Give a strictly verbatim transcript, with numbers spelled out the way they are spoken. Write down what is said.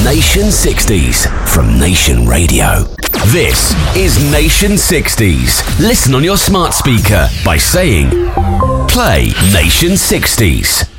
Nation sixties from Nation Radio. This is Nation sixties. Listen on your smart speaker by saying, play Nation sixties.